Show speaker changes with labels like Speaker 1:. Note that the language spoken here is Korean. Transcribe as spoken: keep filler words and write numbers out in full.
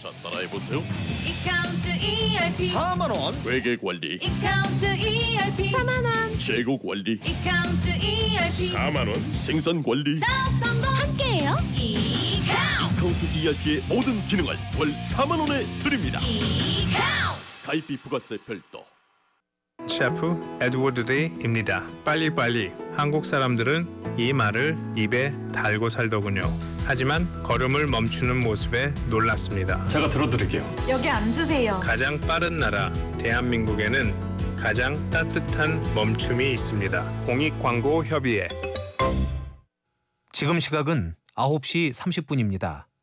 Speaker 1: 자, 따라해보세요.
Speaker 2: 이카운트 이알피
Speaker 3: 사만 원.
Speaker 1: 회계 관리,
Speaker 2: 이카운트 이알피 사만 원
Speaker 1: 재고 관리,
Speaker 2: 이카운트 이알피
Speaker 1: 사만 원. 생산 관리,
Speaker 2: 사업 성공 함께해요. 이카운트
Speaker 1: 카운트 이알피의 모든 기능을 월 사만 원에 드립니다.
Speaker 2: 이카운트
Speaker 1: 가입비 부가세 별도.
Speaker 4: 셰프 에드워드 데이입니다. 빨리빨리. 한국 사람들은 이 말을 입에 달고 살더군요. 하지만 걸음을 멈추는 모습에 놀랐습니다.
Speaker 5: 제가 들어드릴게요.
Speaker 6: 여기 앉으세요.
Speaker 4: 가장 빠른 나라 대한민국에는 가장 따뜻한 멈춤이 있습니다. 공익광고협의회.
Speaker 7: 지금 시각은 아홉 시 삼십 분입니다.